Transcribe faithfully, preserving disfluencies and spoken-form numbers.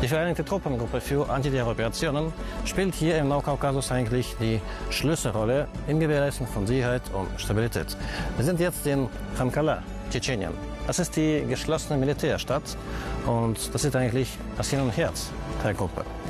Die Vereinigte Truppengruppe für Antiterroroperationen spielt hier im Nordkaukasus eigentlich die Schlüsselrolle im Gewährleisten von Sicherheit und Stabilität. Wir sind jetzt in Khamkala, Tschetschenien. Das ist die geschlossene Militärstadt und das ist eigentlich das Hin und Herz der Gruppe.